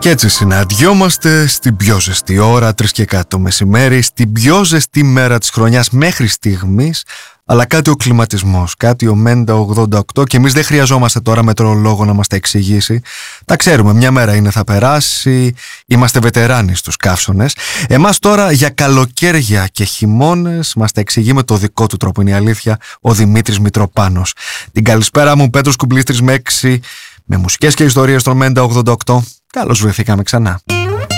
Και έτσι συναντιόμαστε στην πιο ζεστή ώρα, 3 και κάτι το μεσημέρι, στην πιο ζεστή μέρα της χρονιάς μέχρι στιγμής, αλλά κάτι ο κλιματισμός, κάτι ο Μέντα 88 και εμείς δεν χρειαζόμαστε τώρα μετεωρολόγο να μας τα εξηγήσει. Τα ξέρουμε, μια μέρα είναι θα περάσει, είμαστε βετεράνοι στους καύσωνες. Εμάς τώρα για καλοκαίρια και χειμώνες μας τα εξηγεί με το δικό του τρόπο, είναι η αλήθεια, ο Δημήτρης Μητροπάνος. Την καλησπέρα μου, Πέτρος Κουμπλής 3 με 6, με μουσικές και ιστορίες στον Μέντα 88. Καλώς βρεθήκαμε ξανά.